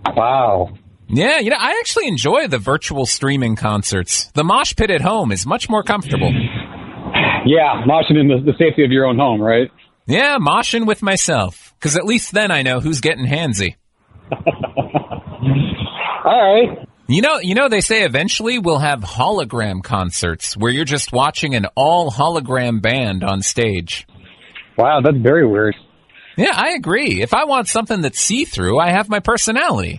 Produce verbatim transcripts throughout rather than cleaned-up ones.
Wow. Yeah, you know, I actually enjoy the virtual streaming concerts. The mosh pit at home is much more comfortable. Yeah, moshing in the, the safety of your own home, right? Yeah, moshing with myself. Because at least then I know who's getting handsy. All right. You know, you know, they say eventually we'll have hologram concerts where you're just watching an all-hologram band on stage. Wow, that's very weird. Yeah, I agree. If I want something that's see-through, I have my personality.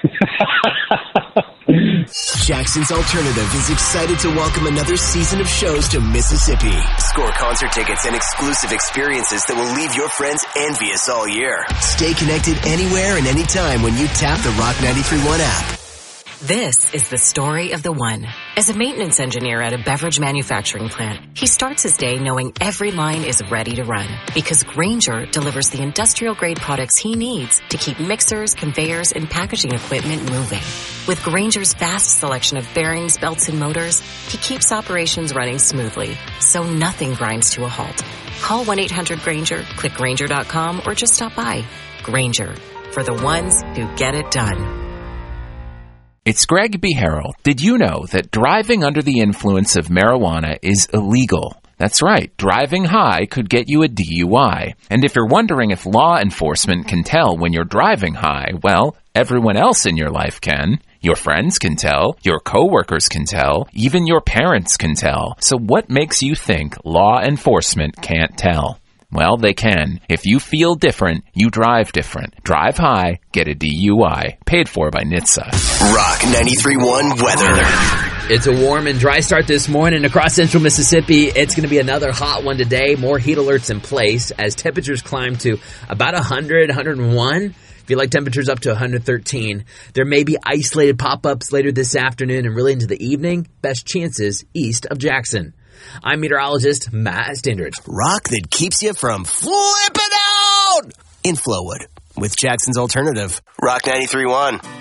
Jackson's Alternative is excited to welcome another season of shows to Mississippi. Score concert tickets and exclusive experiences that will leave your friends envious all year. Stay connected anywhere and anytime when you tap the Rock ninety-three point one app. This is the story of the one. As a maintenance engineer at a beverage manufacturing plant, he starts his day knowing every line is ready to run because Grainger delivers the industrial-grade products he needs to keep mixers, conveyors, and packaging equipment moving. With Grainger's vast selection of bearings, belts, and motors, he keeps operations running smoothly, so nothing grinds to a halt. Call one eight hundred Grainger, click Grainger dot com, or just stop by. Grainger, for the ones who get it done. It's Greg B. Harrell. Did you know that driving under the influence of marijuana is illegal? That's right. Driving high could get you a D U I. And if you're wondering if law enforcement can tell when you're driving high, well, everyone else in your life can. Your friends can tell. Your coworkers can tell. Even your parents can tell. So what makes you think law enforcement can't tell? Well, they can. If you feel different, you drive different. Drive high, get a D U I. Paid for by N H T S A. Rock ninety-three point one weather. It's a warm and dry start this morning across central Mississippi. It's going to be another hot one today. More heat alerts in place as temperatures climb to about one hundred, one hundred one. Feel like temperatures up to one hundred thirteen. There may be isolated pop-ups later this afternoon and really into the evening. Best chances east of Jackson. I'm meteorologist Matt Stindridge. Rock that keeps you from flipping out in Flowwood with Jackson's Alternative. Rock ninety-three point one.